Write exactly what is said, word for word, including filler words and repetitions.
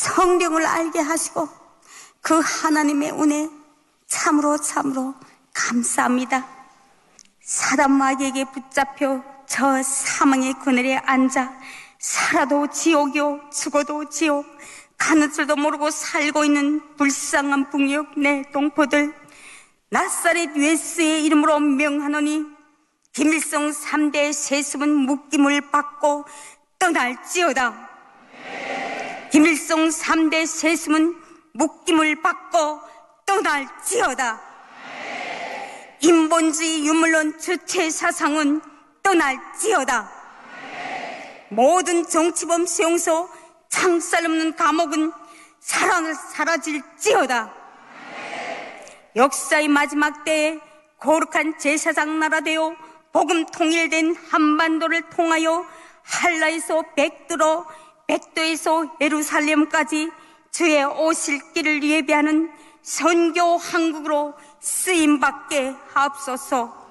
성경을 알게 하시고 그 하나님의 은혜 참으로 참으로 감사합니다. 사단 마귀에게 붙잡혀 저 사망의 그늘에 앉아 살아도 지옥이요 죽어도 지옥, 가는 줄도 모르고 살고 있는 불쌍한 북녘 내 동포들, 나사렛 예수의 이름으로 명하노니 김일성 삼 대 세습은 묶임을 받고 떠날지어다. 김일성 삼 대 세습은 묶임을 받고 떠날지어다. 인본주의 유물론 주체 사상은 떠날지어다. 모든 정치범 수용소, 창살 없는 감옥은 사라, 사라질지어다. 역사의 마지막 때에 거룩한 제사장 나라 되어 복음 통일된 한반도를 통하여 한라에서 백도로, 백도에서 예루살렘까지 주의 오실 길을 예비하는 선교 한국으로 쓰임받게 하옵소서.